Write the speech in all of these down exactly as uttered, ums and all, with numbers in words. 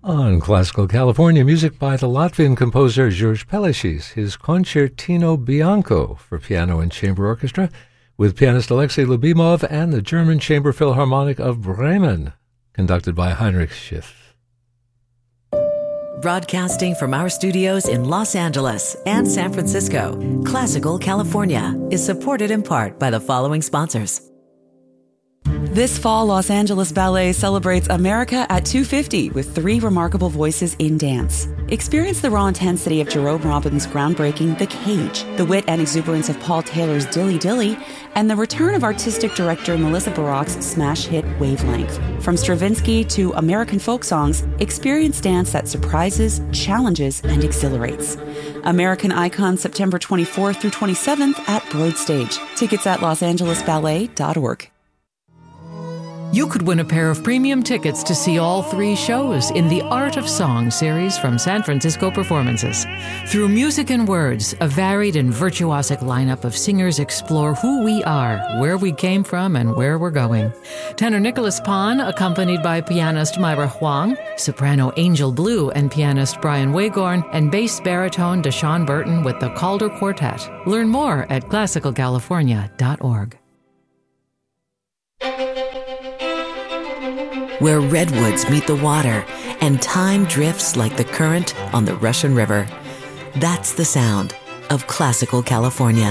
On Classical California, music by the Latvian composer George Peleshis, his Concertino Bianco for piano and chamber orchestra, with pianist Alexei Lubimov and the German Chamber Philharmonic of Bremen, conducted by Heinrich Schiff. Broadcasting from our studios in Los Angeles and San Francisco, Classical California is supported in part by the following sponsors. This fall, Los Angeles Ballet celebrates America at two fifty with three remarkable voices in dance. Experience the raw intensity of Jerome Robbins' groundbreaking The Cage, the wit and exuberance of Paul Taylor's Dilly Dilly, and the return of artistic director Melissa Baroque's smash hit Wavelength. From Stravinsky to American folk songs, experience dance that surprises, challenges, and exhilarates. American Icon, September twenty-fourth through twenty-seventh at Broad Stage. Tickets at los angeles ballet dot org. You could win a pair of premium tickets to see all three shows in the Art of Song series from San Francisco Performances. Through music and words, a varied and virtuosic lineup of singers explore who we are, where we came from, and where we're going. Tenor Nicholas Pon, accompanied by pianist Myra Huang, soprano Angel Blue and pianist Brian Wagorn, and bass baritone Deshaun Burton with the Calder Quartet. Learn more at classical california dot org. Where redwoods meet the water and time drifts like the current on the Russian River. That's the sound of Classical California.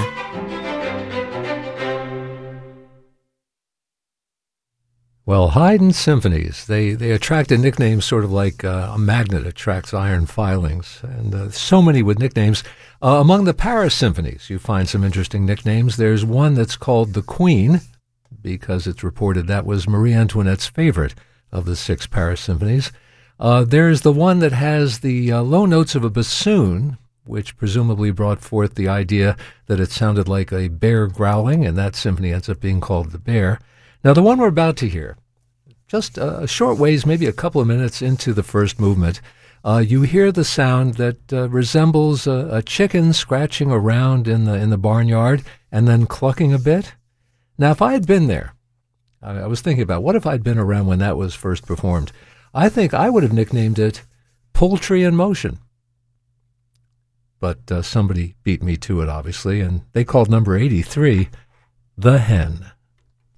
Well, Haydn symphonies, they, they attract a nickname sort of like uh, a magnet attracts iron filings, and uh, so many with nicknames. Uh, among the Paris symphonies, you find some interesting nicknames. There's one that's called the Queen, because it's reported that was Marie Antoinette's favorite of the six Paris symphonies. Uh, there's the one that has the uh, low notes of a bassoon, which presumably brought forth the idea that it sounded like a bear growling, and that symphony ends up being called The Bear. Now, the one we're about to hear, just a short ways, maybe a couple of minutes into the first movement, uh, you hear the sound that uh, resembles a, a chicken scratching around in the in the barnyard and then clucking a bit. Now, if I had been there, I was thinking about what if I'd been around when that was first performed. I think I would have nicknamed it Poultry in Motion. But uh, somebody beat me to it, obviously, and they called number eighty-three The Hen.